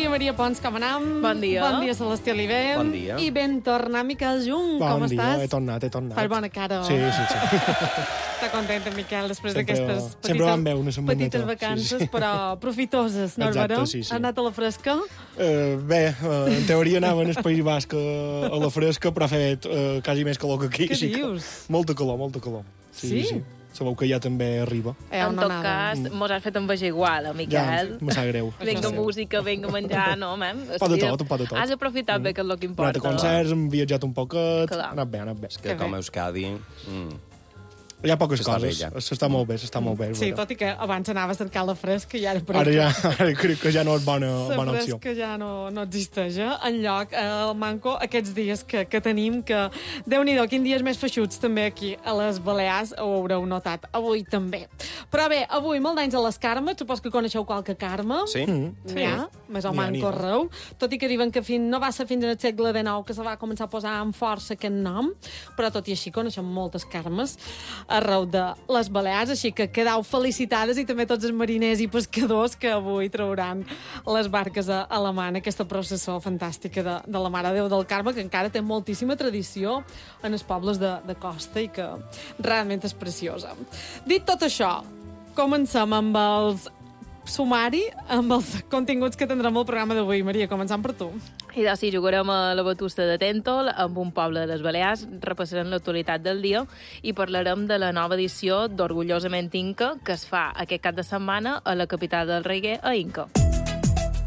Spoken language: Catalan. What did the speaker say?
dia, Maria Pons, com anam? Bon dia. Bon dia, Celestí Oliver. Bon dia. I ben tornar, Miquel Jung, com Bon dia, estàs? he tornat. Fas bona cara. Sí. Està content, en Miquel, després d'aquestes sempre van bé una setmaneta. petites vacances, Sí. però profitoses, no, Exacte, Álvaro? sí. Ha anat a la fresca? En teoria anaven al País Basc a la fresca, però ha fet quasi més calor que aquí. Què així que dius? Molta calor. Sí? Sabeu que ja també arriba. En on tot anàvem? cas, mos has fet envejar igual, Ja, Miquel. me sap greu. Vinga sí. música, vinga menjar, no, mem? Pot de tot. Has aprofitat bé, que és el que Hem anat importa. a concerts, hem viatjat un poquet, Clar. ha anat bé. És que Que com bé. a Euskadi... Hi ha poques S'està coses, bé, ja. s'està molt bé, és Sí, veritat. tot i que abans anava a cercar la fresca i ara... Ara crec que ja no és bona La opció. fresca ja no existeix, enlloc. El manco, aquests dies que tenim, que Déu-n'hi-do, quin dies més feixuts també aquí a les Balears, ho haureu notat. Avui també. Però bé, avui molt d'anys a les Carmes, supos que coneixeu qualque Carme. Sí? N'hi ha, més o N'hi ha, manco n'hi ha. arreu. Tot i que diuen que no va ser fins en el segle XIX que se va començar a posar amb força aquest nom, però tot i així coneixem moltes Carmes arreu de les Balears, així que quedau felicitades i també tots els mariners i pescadors que avui trauran les barques a la mà en aquesta processó fantàstica de la Mare de Déu del Carme, que encara té moltíssima tradició en els pobles de costa i que realment és preciosa. Dit tot això, comencem amb els sumari, amb els continguts que tindrem al programa d'avui. Maria, començant per tu. I doncs sí, jugarem a la Batusta de Tèntol amb un poble de les Balears, repassarem l'actualitat del dia i parlarem de la nova edició d'Orgullosament Inca, que es fa aquest cap de setmana a la capital del reggae, a Inca.